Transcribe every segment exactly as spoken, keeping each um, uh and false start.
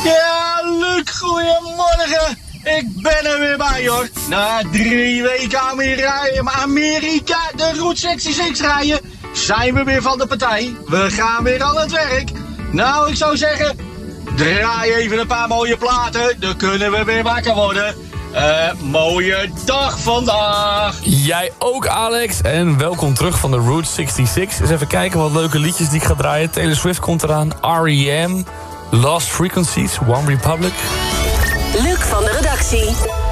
Ja, Luc, goedemorgen. Ik ben er weer bij, hoor. Na drie weken Amerika, Amerika de Route zesenzestig rijden, zijn we weer van de partij. We gaan weer aan het werk. Nou, ik zou zeggen, draai even een paar mooie platen, dan kunnen we weer wakker worden. Uh, mooie dag vandaag. Jij ook, Alex. En welkom terug van de Route zesenzestig. Eens even kijken wat leuke liedjes die ik ga draaien. Taylor Swift komt eraan. R E M. Lost Frequencies. One Republic. Luc van de redactie.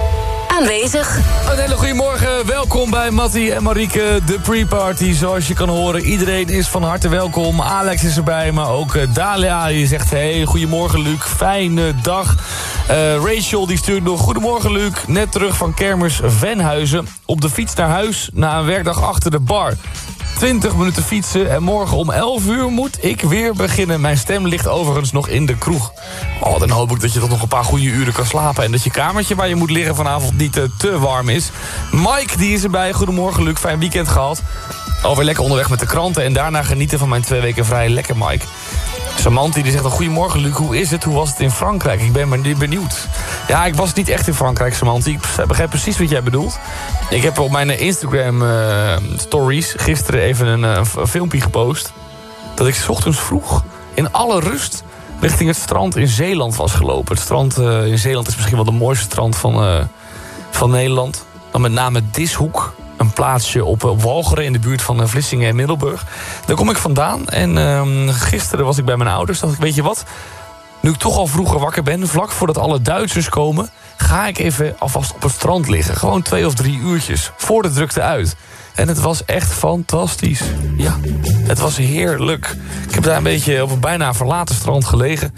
Aanwezig. Een hele goede morgen. Welkom bij Mattie en Marieke. De pre-party, zoals je kan horen. Iedereen is van harte welkom. Alex is erbij, maar ook uh, Dalia. Die zegt, hey, goedemorgen Luc. Fijne dag. Uh, Rachel die stuurt nog, goedemorgen Luc. Net terug van kermis Venhuizen. Op de fiets naar huis na een werkdag achter de bar. twintig minuten fietsen en morgen om elf uur moet ik weer beginnen. Mijn stem ligt overigens nog in de kroeg. Oh, dan hoop ik dat je toch nog een paar goede uren kan slapen. En dat je kamertje waar je moet liggen vanavond niet uh, te warm is. Mike, die is erbij. Goedemorgen Luc, fijn weekend gehad. Alweer lekker onderweg met de kranten. En daarna genieten van mijn twee weken vrij. Lekker Mike. Samantha die zegt, goedemorgen Luc, hoe is het? Hoe was het in Frankrijk? Ik ben maar benieuwd. Ja, ik was niet echt in Frankrijk, Samantha. Ik begrijp precies wat jij bedoelt. Ik heb op mijn Instagram uh, stories gisteren even een, uh, een filmpje gepost. Dat ik 's ochtends vroeg in alle rust richting het strand in Zeeland was gelopen. Het strand uh, in Zeeland is misschien wel de mooiste strand van, uh, van Nederland. Dan met name Dishoek. Een plaatsje op, op Walcheren in de buurt van Vlissingen en Middelburg. Daar kom ik vandaan. En uh, gisteren was ik bij mijn ouders. Dacht ik, weet je wat? Nu ik toch al vroeger wakker ben, vlak voordat alle Duitsers komen, ga ik even alvast op het strand liggen. Gewoon twee of drie uurtjes. Voor de drukte uit. En het was echt fantastisch. Ja, het was heerlijk. Ik heb daar een beetje op een bijna verlaten strand gelegen.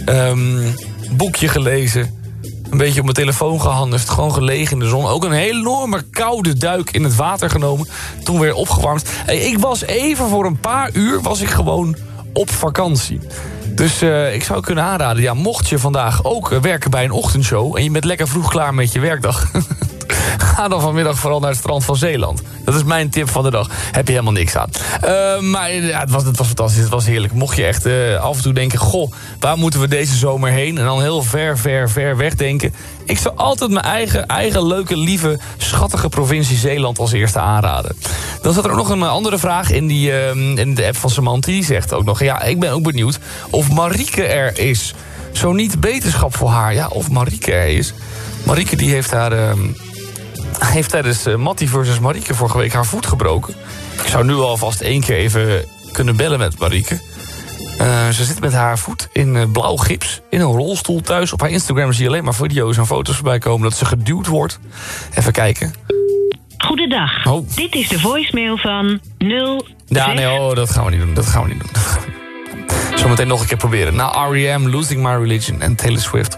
Um, boekje gelezen. Een beetje op mijn telefoon gehandeld, gewoon gelegen in de zon. Ook een enorme koude duik in het water genomen. Toen weer opgewarmd. Hey, ik was even voor een paar uur was ik gewoon op vakantie. Dus uh, ik zou kunnen aanraden, ja, mocht je vandaag ook uh, werken bij een ochtendshow en je bent lekker vroeg klaar met je werkdag, ga dan vanmiddag vooral naar het strand van Zeeland. Dat is mijn tip van de dag. Heb je helemaal niks aan. Uh, maar ja, het, was, het was fantastisch, het was heerlijk. Mocht je echt uh, af en toe denken, goh, waar moeten we deze zomer heen? En dan heel ver, ver, ver weg denken. Ik zou altijd mijn eigen, eigen leuke, lieve, schattige provincie Zeeland als eerste aanraden. Dan zat er ook nog een andere vraag in, die, uh, in de app van Samantha. Die zegt ook nog, ja, ik ben ook benieuwd of Marieke er is. Zo niet beterschap voor haar. Ja, of Marieke er is. Marieke die heeft haar... Uh, heeft tijdens uh, Mattie versus Marieke vorige week haar voet gebroken. Ik zou nu alvast één keer even kunnen bellen met Marieke. Uh, ze zit met haar voet in uh, blauw gips, in een rolstoel thuis. Op haar Instagram zie je alleen maar video's en foto's voorbij komen dat ze geduwd wordt. Even kijken. Goedendag. Oh. Dit is de voicemail van nul. Ja, nee, oh, dat gaan we niet doen. Dat gaan we niet doen. Dat gaan we niet doen. Zometeen nog een keer proberen. Na R E M, Losing My Religion en Taylor Swift.